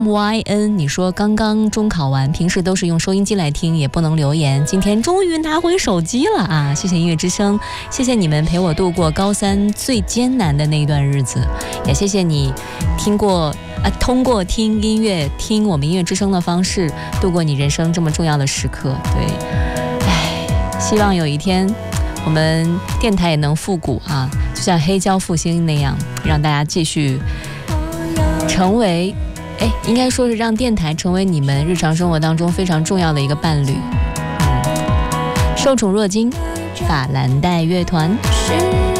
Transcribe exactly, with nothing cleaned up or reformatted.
Y N， 你说刚刚中考完，平时都是用收音机来听，也不能留言，今天终于拿回手机了啊！谢谢音乐之声，谢谢你们陪我度过高三最艰难的那一段日子，也谢谢你听过啊，通过听音乐、听我们音乐之声的方式度过你人生这么重要的时刻。对，唉，希望有一天我们电台也能复古啊，就像黑胶复兴那样，让大家继续成为。哎，应该说是让电台成为你们日常生活当中非常重要的一个伴侣。嗯，受宠若惊，法兰黛乐团。